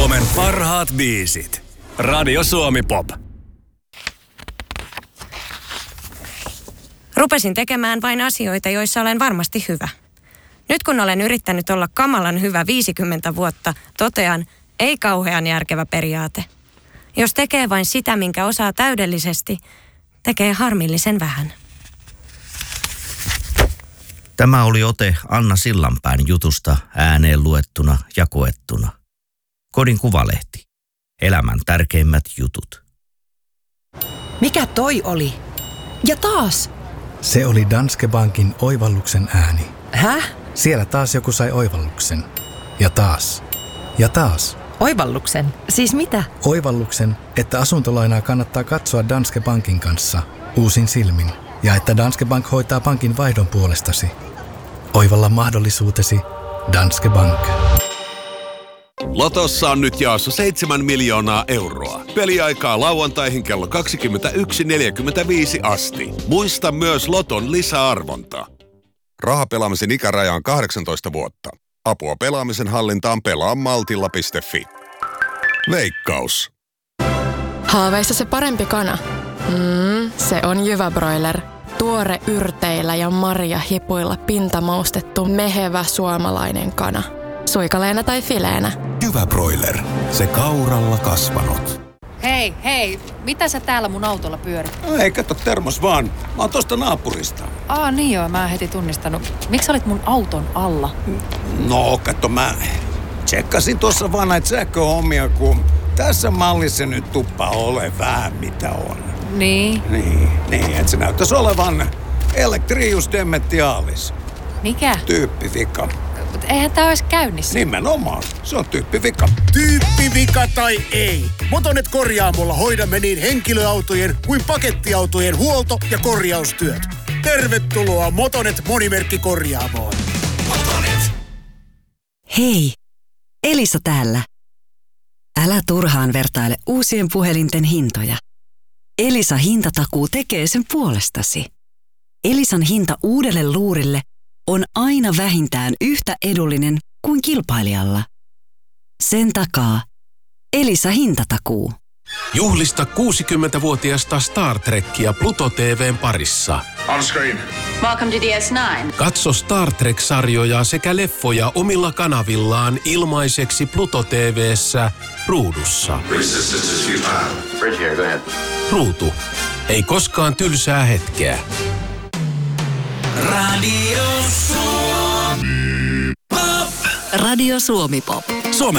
Suomen parhaat biisit. Radio Suomi Pop. Rupesin tekemään vain asioita, joissa olen varmasti hyvä. Nyt kun olen yrittänyt olla kamalan hyvä 50 vuotta, totean, ei kauhean järkevä periaate. Jos tekee vain sitä, minkä osaa täydellisesti, tekee harmillisen vähän. Tämä oli ote Anna Sillanpään jutusta ääneen luettuna ja koettuna. Kodin Kuvalehti. Elämän tärkeimmät jutut. Mikä toi oli? Ja taas! Se oli Danske Bankin oivalluksen ääni. Häh? Siellä taas joku sai oivalluksen. Ja taas. Ja taas. Oivalluksen? Siis mitä? Oivalluksen, että asuntolainaa kannattaa katsoa Danske Bankin kanssa uusin silmin. Ja että Danske Bank hoitaa pankin vaihdon puolestasi. Oivalla mahdollisuutesi Danske Bank. Lotossa on nyt jaossa 7 miljoonaa euroa. Peliaikaa lauantaihin kello 21.45 asti. Muista myös Loton lisäarvonta. Rahapelaamisen ikäraja on 18 vuotta. Apua pelaamisen hallintaan pelaamaltilla.fi. Veikkaus. Haaveissa se parempi kana. Se on Jyväbroiler. Tuore yrteillä ja marjahipuilla pintamaustettu mehevä suomalainen kana. Suikaleena tai fileenä. Jyväbroiler. Se kauralla kasvanut. Hei, mitä sä täällä mun autolla pyörit? Ei, kato termos vaan. Mä oon tosta naapurista. Niin joo, mä en heti tunnistanut. Miksi olit mun auton alla? No, kato mä tsekkasin tuossa vaan näitä sähköhommia, kun tässä mallissa nyt tuppaa ole vähän mitä on. Niin, että se näyttäisi olevan Electrius Demetialis. Mikä? Tyyppivika. Mut eihän tää ois käynnissä. Nimenomaan, se on tyyppivika. Tyyppivika tai ei. Motonet korjaamolla hoidamme niin henkilöautojen kuin pakettiautojen huolto- ja korjaustyöt. Tervetuloa Motonet monimerkkikorjaamoon. Motonet. Hei, Elisa täällä. Älä turhaan vertaile uusien puhelinten hintoja. Elisa hintatakuu tekee sen puolestasi. Elisan hinta uudelle luurille on aina vähintään yhtä edullinen kuin kilpailijalla. Sen takaa Elisa hintatakuu. Juhlista 60-vuotiasta Star Trekkia Pluto TV:n parissa. On screen. Welcome to DS9. Katso Star Trek-sarjoja sekä leffoja omilla kanavillaan ilmaiseksi Pluto TV:ssä ruudussa. Bridge here, go ahead. Ruutu. Ei koskaan tylsää hetkeä. Radio Suomi Pop. Radio Suomi Pop. Suomen